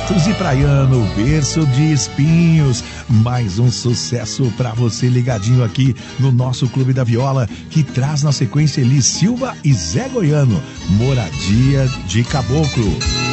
Pastos de Praiano, berço de espinhos. Mais um sucesso pra você ligadinho aqui no nosso Clube da Viola, que traz na sequência Elis Silva e Zé Goiano, Moradia de Caboclo.